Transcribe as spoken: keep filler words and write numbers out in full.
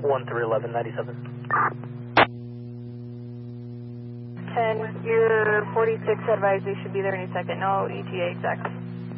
one three eleven ninety-seven. ten, your forty-six advised we should be there any second. No E T A exact.